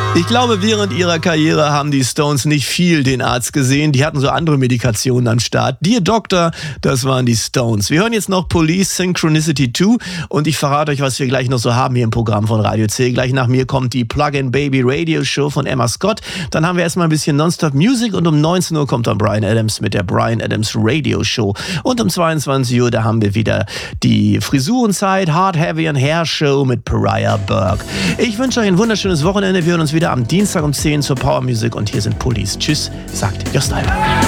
Ich glaube, während ihrer Karriere haben die Stones nicht viel den Arzt gesehen. Die hatten so andere Medikationen am Start. Dear Doctor, das waren die Stones. Wir hören jetzt noch Police Synchronicity 2 und ich verrate euch, was wir gleich noch so haben hier im Programm von Radio C. Gleich nach mir kommt die Plug-in Baby Radio Show von Emma Scott. Dann haben wir erstmal ein bisschen Nonstop Music und um 19 Uhr kommt dann Bryan Adams mit der Bryan Adams Radio Show. Und um 22 Uhr, da haben wir wieder die Frisurenzeit, Hard, Heavy and Hair Show mit Pariah Burke. Ich wünsche euch ein wunderschönes Wochenende. Wir hören uns wieder am Dienstag um 10 zur Power Music und hier sind Police. Tschüss, sagt Jost Alba.